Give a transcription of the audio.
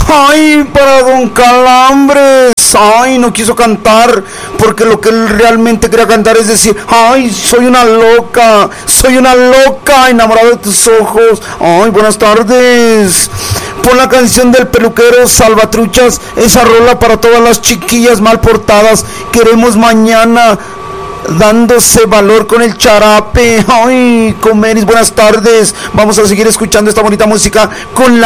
Ay, para Don Calambres. Ay, no quiso cantar porque lo que él realmente quería cantar es decir: ay, soy una loca enamorada de tus ojos. Ay, buenas tardes. Pon la canción del peluquero Salvatruchas, esa rola para todas las chiquillas mal portadas. Queremos mañana dándose valor con el charape. Ay, Comeris, buenas tardes. Vamos a seguir escuchando esta bonita música con la